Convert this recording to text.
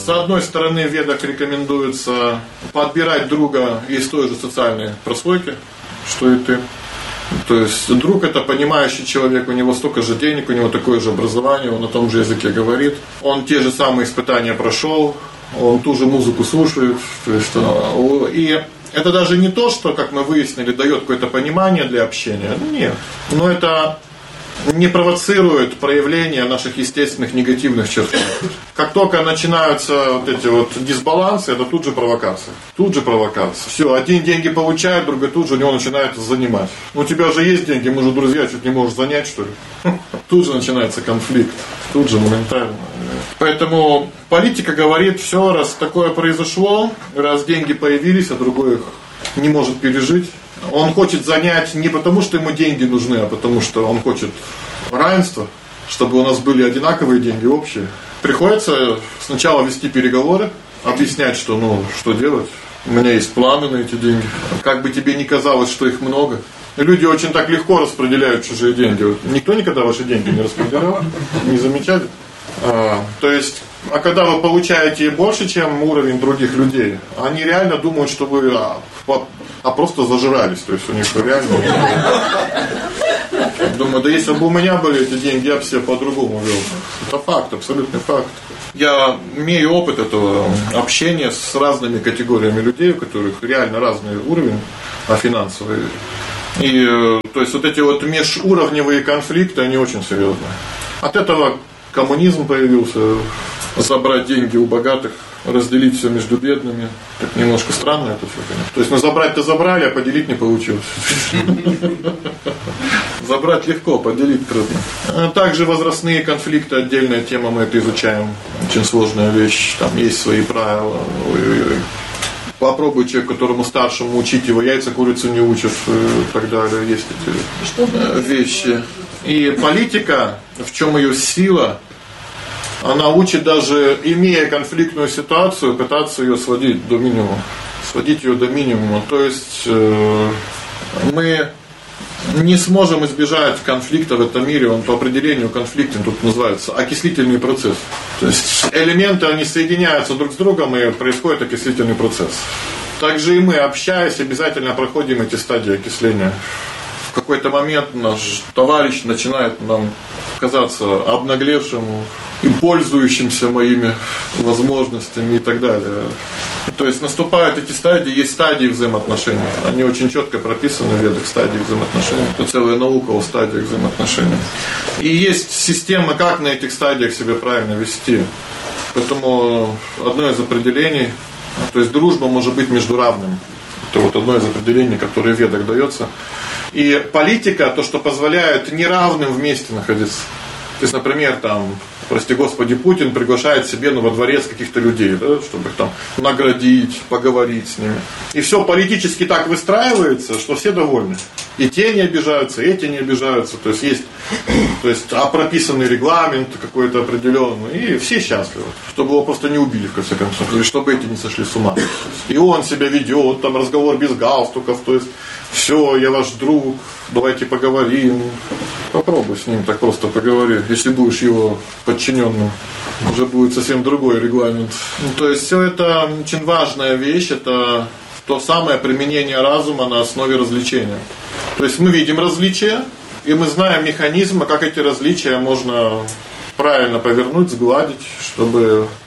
С одной стороны, в ведах рекомендуется подбирать друга из той же социальной прослойки, что и ты. То есть друг — это понимающий человек, у него столько же денег, у него такое же образование, он на том же языке говорит, он те же самые испытания прошел, он ту же музыку слушает. То есть, и это даже не то, что, как мы выяснили, дает какое-то понимание для общения. Нет. Но это не провоцирует проявление наших естественных негативных черт. Как только начинаются вот эти вот дисбалансы, это тут же провокация. Тут же провокация. Все, один деньги получает, другой тут же у него начинает занимать. У тебя же есть деньги, мы же друзья, чуть не можешь занять, что ли? Тут же начинается конфликт. Тут же моментально. Поэтому политика говорит, все, раз такое произошло, раз деньги появились, а другой их не может пережить. Он хочет занять не потому, что ему деньги нужны, а потому, что он хочет равенства, чтобы у нас были одинаковые деньги, общие. Приходится сначала вести переговоры, объяснять, что, что делать. У меня есть планы на эти деньги. Как бы тебе ни казалось, что их много. Люди очень так легко распределяют чужие деньги. Никто никогда ваши деньги не распределял? Не замечали? То есть, а когда вы получаете больше, чем уровень других людей, они реально думают, что вы просто зажирались. То есть у них реально... Думаю, да если бы у меня были эти деньги, я бы себя по-другому вел. Это факт, абсолютный факт. Я имею опыт этого общения с разными категориями людей, у которых реально разный уровень финансовый. И то есть вот эти вот межуровневые конфликты, они очень серьезные. От этого коммунизм появился, забрать деньги у богатых, разделить все между бедными. Так немножко странно это все, конечно. То есть, забрать-то забрали, а поделить не получилось. Забрать легко, поделить трудно. Также возрастные конфликты, отдельная тема, мы это изучаем. Очень сложная вещь, там есть свои правила. Ой-ой-ой. Попробуй человек, которому старшему учить его, яйца курицу не учат и так далее. Есть эти вещи. И политика, в чем ее сила, она учит даже, имея конфликтную ситуацию, пытаться ее сводить до минимума. Сводить ее до минимума. То есть мы не сможем избежать конфликта в этом мире. Он по определению конфликтен, тут называется окислительный процесс. То есть элементы, они соединяются друг с другом, и происходит окислительный процесс. Также и мы, общаясь, обязательно проходим эти стадии окисления. В какой-то момент наш товарищ начинает нам казаться обнаглевшим и пользующимся моими возможностями и так далее. То есть наступают эти стадии, есть стадии взаимоотношений. Они очень четко прописаны в ведах, стадии взаимоотношений. Это целая наука о стадиях взаимоотношений. И есть система, как на этих стадиях себя правильно вести. Поэтому одно из определений, то есть дружба может быть между равными. Это вот одно из определений, которое в ведах дается. И политика, то, что позволяет неравным вместе находиться. То есть, например, там, прости господи, Путин приглашает себе во дворец каких-то людей, да, чтобы их там наградить, поговорить с ними. И все политически так выстраивается, что все довольны. И те не обижаются, и эти не обижаются. То есть прописанный регламент какой-то определенный. И все счастливы. Чтобы его просто не убили, в конце концов. Или чтобы эти не сошли с ума. И он себя ведет, там разговор без галстуков. То есть, все, я ваш друг, давайте поговорим. Попробуй с ним так просто поговори. Если будешь его подчиненным, уже будет совсем другой регламент. То есть все это очень важная вещь. Это то самое применение разума на основе развлечения. То есть мы видим различия, и мы знаем механизмы, как эти различия можно правильно повернуть, сгладить, чтобы